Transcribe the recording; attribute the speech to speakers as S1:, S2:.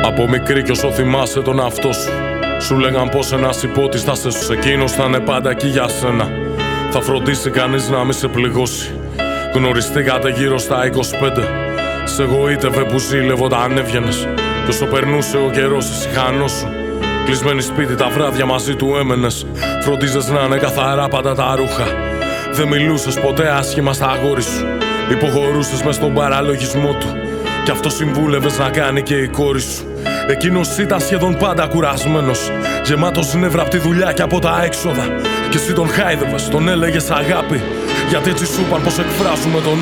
S1: Από μικρή κι όσο θυμάσαι τον εαυτό σου, σου λέγαν πως ένας υπότης θα σε σου, εκείνος θα είναι πάντα εκεί για σένα. Θα φροντίσει κανείς να μην σε πληγώσει. Γνωριστήκατε γύρω στα 25. Σε εγωίτευε που ζήλευε όταν έβγαινες. Κι όσο περνούσε ο καιρός ησυχανό σου, κλεισμένοι σπίτι τα βράδια μαζί του έμενες. Φροντίζες να είναι καθαρά πάντα τα ρούχα. Δεν μιλούσες ποτέ άσχημα στα αγόρι σου. Υποχωρούσες μες στον παραλογισμό του. Κι αυτό συμβούλευες να κάνει και η κόρη σου. Εκείνος ήταν σχεδόν πάντα κουρασμένος, γεμάτος νεύρα απ' τη δουλειά και από τα έξοδα. Και εσύ τον χάιδευες, τον έλεγες αγάπη, γιατί έτσι σου είπαν πως εκφράζουμε τον